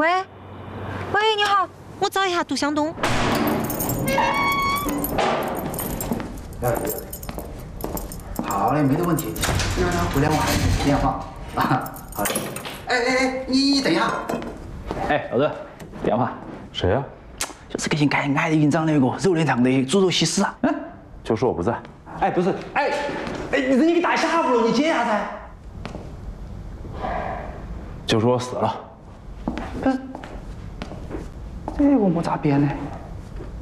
喂，喂，你好，我找一下杜湘东。 好嘞，没得问题。一会儿他回来我喊你电话啊。好的。哎，你等一下。哎，老郑，电话。 谁呀？ 就是个姓矮的营长那个肉脸长的猪肉西施啊。嗯， 就说我不在。 哎，不是，你给打下不了，你接下噻。 就说我死了。 不是，这个我咋编呢？